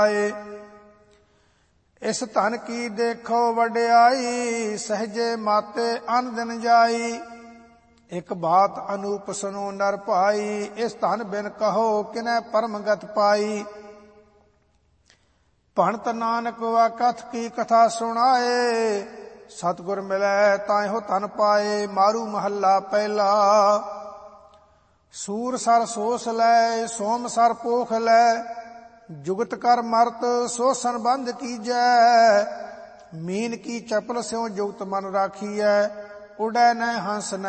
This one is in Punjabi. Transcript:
ਇਸ ਧਨ ਕੀ ਦੇਖੋ ਵਡਿਆਈ, ਸਹਜੇ ਮਾਤੇ ਅਨ ਦਿਨ ਜਾਈ। ਇਕ ਬਾਤ ਅਨੂਪ ਸੁਨੋ ਨਰ ਭਾਈ, ਇਸ ਧਨ ਬਿਨ ਕਹੋ ਕਿਨੈ ਪਰਮ ਗਤ ਪਾਈ। ਭਣਤ ਨਾਨਕ ਵਾ ਕਥ ਕੀ ਕਥਾ ਸੁਣਾਏ, ਸਤਿਗੁਰ ਮਿਲੈ ਤਾਹਿ ਧਨ ਪਾਏ। ਮਾਰੂ ਮਹੱਲਾ ਪਹਿਲਾ। ਸੂਰ ਸਰ ਸੋਸ ਲੈ, ਸੋਮ ਸਰ ਪੋਖ ਲੈ, ਜੁਗਤ ਕਰ ਮਰਤ ਸੋ ਸੰਬੰਧ ਕੀਜੈ। ਮੀਨ ਕੀ ਚਪਲ ਸਿਉ ਜੁਗਤ ਮਨ ਰਾਖੀਐ, ਉਡੈ ਨ ਹੰਸ ਨ